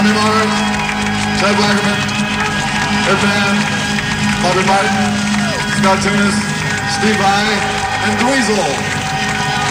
Tommy Mars, Ted Wackerman, Ed Van, Bobby Martin, Scott Tunis, Steve Vai, and Dweezil.